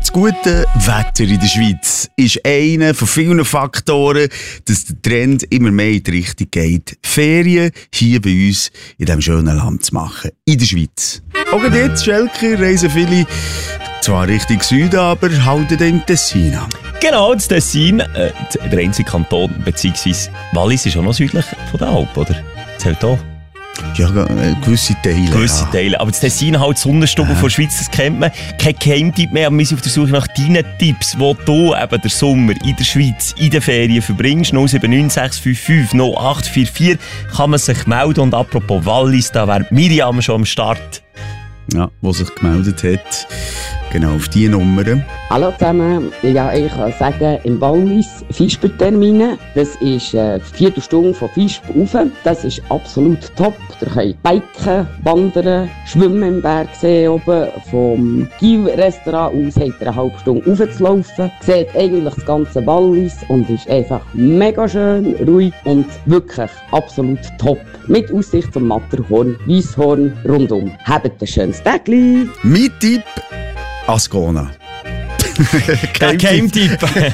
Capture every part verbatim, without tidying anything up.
Das gute Wetter in der Schweiz ist einer von vielen Faktoren, dass der Trend immer mehr in die Richtung geht, Ferien hier bei uns in diesem schönen Land zu machen. In der Schweiz. Auch jetzt, Schelker, reisen viele zwar Richtung Süden, aber halten im Tessin an. Genau, das Tessin, äh, der einzige Kanton, beziehungsweise Wallis ist auch noch südlich von der Alp, oder? Zählt auch. Ja, gewisse Teile. Gewisse ja. Teile. Aber das Tessin, halt, die Sonnenstube äh. von der Schweiz, das kennt man. Kein Geheimtipp mehr, aber wir sind auf der Suche nach deinen Tipps, wo du eben den Sommer in der Schweiz, in den Ferien verbringst. null sieben neun sechs fünf fünf null acht vier vier kann man sich melden. Und apropos Wallis, da wäre Miriam schon am Start. Ja, die sich gemeldet hat. Genau, auf diese Nummer. Hallo zusammen. Ja, ich kann sagen, im Wallis Fischbertermine. Das ist eine Viertelstunde von Fischb rauf. Das ist absolut top. Ihr könnt biken, wandern, schwimmen im Bergsee oben. Vom Giel-Restaurant aus habt ihr eine halbe Stunde raufzulaufen. Seht eigentlich das ganze Wallis und ist einfach mega schön, ruhig und wirklich absolut top. Mit Aussicht zum Matterhorn, Weisshorn rundum. Habt ein schönes Tägli. Mein Tipp: Ascona. Geheimtipp.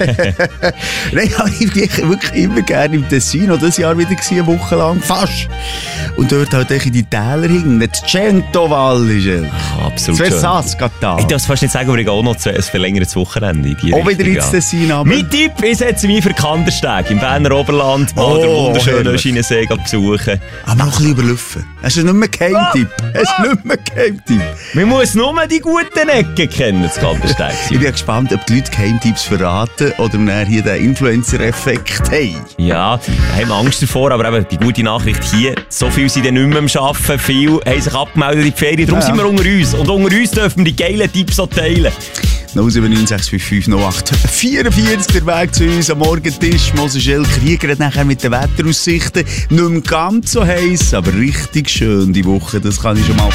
Nein, ich war wirklich immer gerne im Tessin. Auch dieses Jahr wieder gewesen, eine Woche lang. Fast. Und dort halt in die Täler hin. Das Centoval ist er. Ach, absolut das schön. Versace, Katar. Ich darf es fast nicht sagen, aber ich gehe auch noch ein verlängertes Wochenende. In die auch Richtung, wieder ins ja. Tessin. Aber. Mein Tipp, ich setze mich für Kandersteg im Berner Oberland. Mal Oh, den wunderschönen herrlich. Schienensee besuchen. Aber auch ein bisschen überlaufen. Hast du nicht mehr Geheimtipp? Hast du nicht mehr Geheimtipp? Man muss nur die guten Ecken kennen, das Kandersteg. Ich bin gespannt, ob die Leute Geheimtipps verraten oder wir hier den Influencer-Effekt haben. Ja, haben Angst davor, aber eben die gute Nachricht hier, so viel sind dann nicht mehr am Arbeiten, viele haben sich abgemeldet in die Ferien, darum Ja. sind wir unter uns. Und unter uns dürfen wir die geilen Tipps auch teilen. null sieben neun sechs fünf fünf null acht vier vier, der Weg zu uns am Morgentisch. Mose Schelker hier gerade nachher mit den Wetteraussichten. Nicht mehr ganz so heiß, aber richtig schön die Woche, das kann ich schon mal